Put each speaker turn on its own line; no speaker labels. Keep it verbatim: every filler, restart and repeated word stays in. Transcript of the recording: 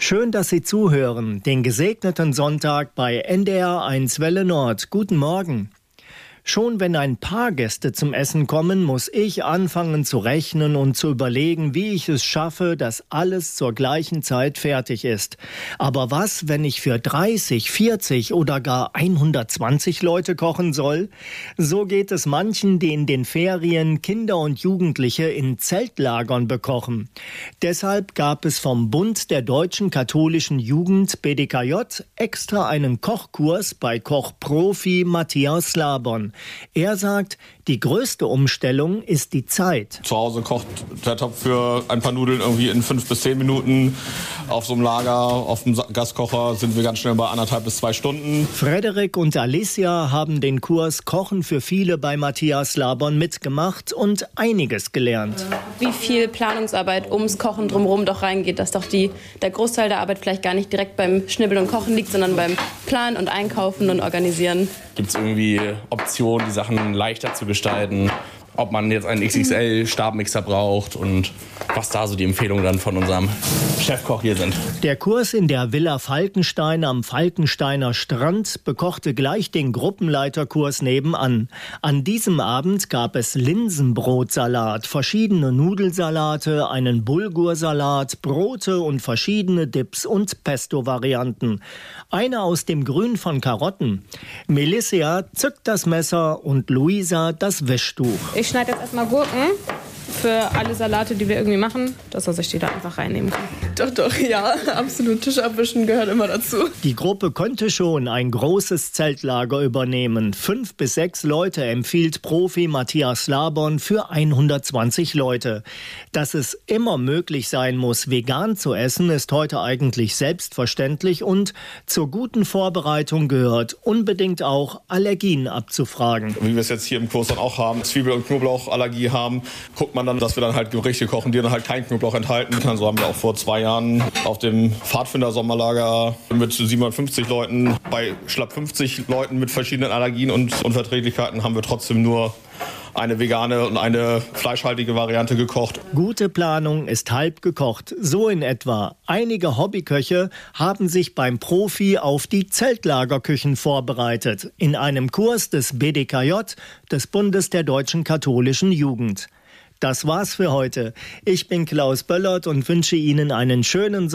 Schön, dass Sie zuhören. Den gesegneten Sonntag bei N D R eins Welle Nord. Guten Morgen. Schon wenn ein paar Gäste zum Essen kommen, muss ich anfangen zu rechnen und zu überlegen, wie ich es schaffe, dass alles zur gleichen Zeit fertig ist. Aber was, wenn ich für dreißig, vierzig oder gar hundertzwanzig Leute kochen soll? So geht es manchen, die in den Ferien Kinder und Jugendliche in Zeltlagern bekochen. Deshalb gab es vom Bund der deutschen katholischen Jugend B D K J extra einen Kochkurs bei Kochprofi Matthias Slabon. Er sagt, die größte Umstellung ist die Zeit.
Zu Hause kocht der Topf für ein paar Nudeln irgendwie in fünf bis zehn Minuten. Auf so einem Lager, auf dem Gaskocher sind wir ganz schnell bei anderthalb bis zwei Stunden.
Frederik und Alicia haben den Kurs Kochen für viele bei Matthias Slabon mitgemacht und einiges gelernt.
Wie viel Planungsarbeit ums Kochen drumherum doch reingeht, dass doch die, der Großteil der Arbeit vielleicht gar nicht direkt beim Schnibbeln und Kochen liegt, sondern beim Planen und Einkaufen und Organisieren.
Gibt es irgendwie Optionen, die Sachen leichter zu gestalten? Ob man jetzt einen X X L-Stabmixer braucht und was da so die Empfehlungen dann von unserem Chefkoch hier sind.
Der Kurs in der Villa Falkenstein am Falkensteiner Strand bekochte gleich den Gruppenleiterkurs nebenan. An diesem Abend gab es Linsenbrotsalat, verschiedene Nudelsalate, einen Bulgursalat, Brote und verschiedene Dips und Pesto-Varianten. Eine aus dem Grün von Karotten. Melissa zückt das Messer und Luisa das Wischtuch.
Ich schneide jetzt erstmal Gurken für alle Salate, die wir irgendwie machen, dass er sich die da einfach reinnehmen kann.
Doch, doch, ja, absolut. Tisch abwischen gehört immer dazu.
Die Gruppe konnte schon ein großes Zeltlager übernehmen. Fünf bis sechs Leute empfiehlt Profi Matthias Slabon für hundertzwanzig Leute. Dass es immer möglich sein muss, vegan zu essen, ist heute eigentlich selbstverständlich und zur guten Vorbereitung gehört unbedingt auch Allergien abzufragen.
Wie wir es jetzt hier im Kurs dann auch haben, Zwiebel- und Knoblauchallergie haben, guckt man dann, dass wir dann halt Gerichte kochen, die dann halt keinen Knoblauch enthalten. So haben wir auch vor zwei Jahren auf dem Pfadfinder-Sommerlager mit siebenhundertfünfzig Leuten, bei schlapp fünfzig Leuten mit verschiedenen Allergien und Unverträglichkeiten haben wir trotzdem nur eine vegane und eine fleischhaltige Variante gekocht.
Gute Planung ist halb gekocht, so in etwa. Einige Hobbyköche haben sich beim Profi auf die Zeltlagerküchen vorbereitet, in einem Kurs des B D K J, des Bundes der deutschen katholischen Jugend. Das war's für heute. Ich bin Klaus Böllert und wünsche Ihnen einen schönen Sonntag.